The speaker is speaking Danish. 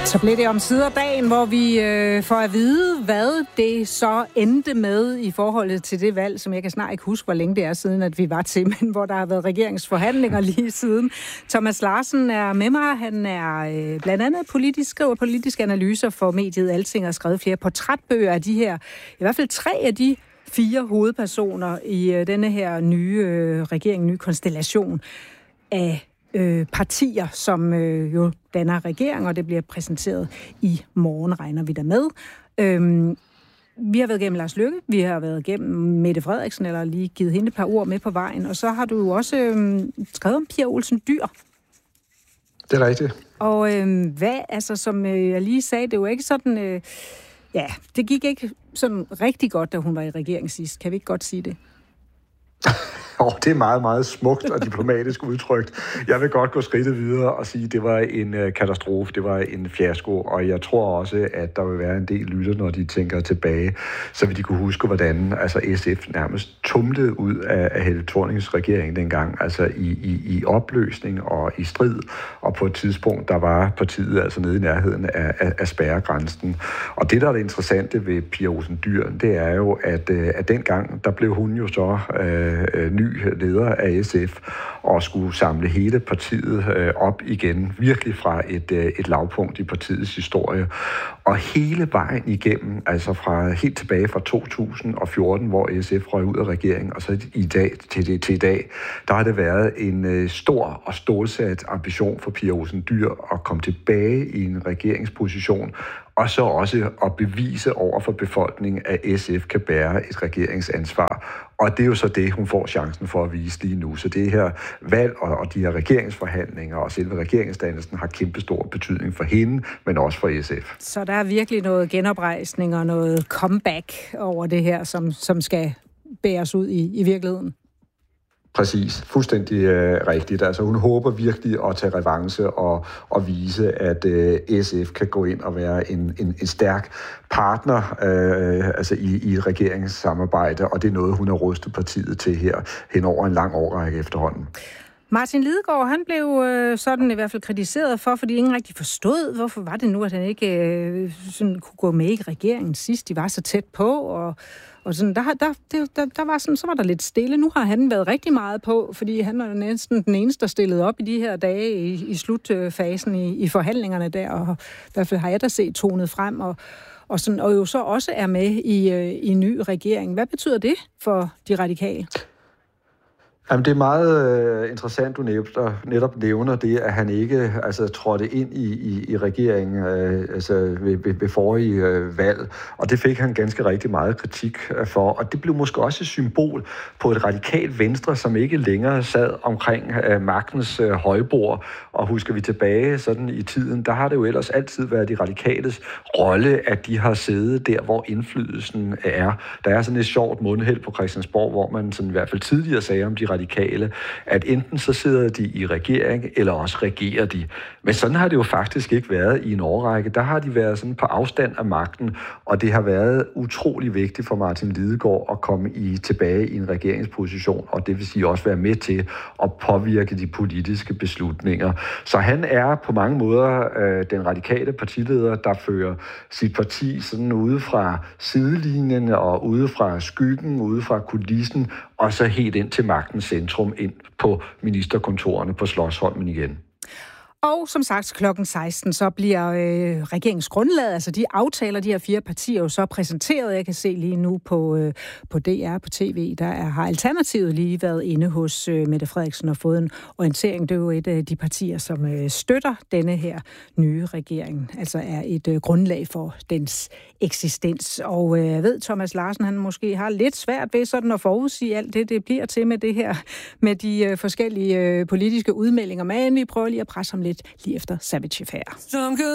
Så blev det omsider dagen, hvor vi får at vide, hvad det så endte med i forhold til det valg, som jeg kan snart ikke huske, hvor længe det er siden, at vi var til, men hvor der har været regeringsforhandlinger lige siden. Thomas Larsen er med mig. Han er blandt andet skriver politiske analyser for mediet Alting og har skrevet flere portrætbøger af de her, i hvert fald 3 af de 4 hovedpersoner i denne her nye regering, nye konstellation af partier, som jo danner regering, og det bliver præsenteret i morgen, regner vi der med. Vi har været gennem Lars Løkke, vi har været gennem Mette Frederiksen, eller lige givet hende et par ord med på vejen, og så har du jo også skrevet om Pia Olsen Dyhr. Det er rigtigt. Og hvad, altså som jeg lige sagde, det var ikke sådan, det gik ikke sådan rigtig godt, da hun var i regering sidst. Kan vi ikke godt sige det? Det er meget, meget smukt og diplomatisk udtrykt. Jeg vil godt gå skridtet videre og sige, at det var en katastrofe, det var en fiasko, og jeg tror også, at der vil være en del lytter, når de tænker tilbage, så vil de kunne huske, hvordan SF nærmest tumlede ud af Helle Thornings regering dengang, altså i opløsning og i strid, og på et tidspunkt, der var partiet altså nede i nærheden af spærregrænsen. Og det, der er det interessante ved Pia Olsen Dyhr, det er jo, at dengang, der blev hun jo så ny leder af SF og skulle samle hele partiet op igen, virkelig fra et lavpunkt i partiets historie. Og hele vejen igennem, altså helt tilbage fra 2014, hvor SF røg ud af regeringen, og så i dag til i dag, der har det været en stor og stålsat ambition for Pia Olsen Dyhr at komme tilbage i en regeringsposition, og så også at bevise over for befolkningen, at SF kan bære et regeringsansvar. Og det er jo så det, hun får chancen for at vise lige nu. Så det her valg og de her regeringsforhandlinger og selve regeringsdannelsen har kæmpestor betydning for hende, men også for SF. Så der er virkelig noget genoprejsning og noget comeback over det her, som skal bæres ud i virkeligheden? Præcis. Fuldstændig rigtigt. Altså hun håber virkelig at tage revanche og vise, at SF kan gå ind og være en stærk partner i et regeringssamarbejde, og det er noget, hun har rustet partiet til her hen over en lang årrække efterhånden. Martin Lidegaard, han blev sådan i hvert fald kritiseret for, fordi ingen rigtig forstod, hvorfor var det nu, at han ikke sådan kunne gå med i regeringen sidst. De var så tæt på, og sådan, der var sådan, så var der lidt stille. Nu har han været rigtig meget på, fordi han var næsten den eneste, der stillede op i de her dage i slutfasen i forhandlingerne der, og i hvert fald har jeg da set tonet frem, og jo så også er med i en ny regering. Hvad betyder det for de radikale? Jamen, det er meget interessant, du netop nævner det, at han ikke trådte ind i regeringen ved forrige valg, og det fik han ganske rigtig meget kritik for, og det blev måske også et symbol på et radikalt venstre, som ikke længere sad omkring magtens højbord, og husker vi tilbage sådan i tiden, der har det jo ellers altid været de radikales rolle, at de har siddet der, hvor indflydelsen er. Der er sådan et sjovt mundheld på Christiansborg, hvor man sådan i hvert fald tidligere sagde om de radikale, at enten så sidder de i regering, eller også regerer de. Men sådan har det jo faktisk ikke været i en årrække. Der har de været sådan på afstand af magten, og det har været utrolig vigtigt for Martin Lidegaard at komme tilbage i en regeringsposition, og det vil sige også være med til at påvirke de politiske beslutninger. Så han er på mange måder den radikale partileder, der fører sit parti sådan ude fra sidelinjen og ude fra skyggen, ude fra kulissen, og så helt ind til magtens centrum, ind på ministerkontorerne på Slotsholmen igen. Og som sagt, klokken 16, så bliver regeringsgrundlaget, altså de aftaler, de her 4 partier jo så præsenteret. Jeg kan se lige nu på DR, på TV, der har Alternativet lige været inde hos Mette Frederiksen og fået en orientering. Det er jo et af de partier, som støtter denne her nye regering, altså er et grundlag for dens eksistens. Og jeg ved, Thomas Larsen, han måske har lidt svært ved sådan at forudsige alt det bliver til med det her, med de forskellige politiske udmeldinger. Men vi prøver lige at presse ham lidt lige efter Savage Affair.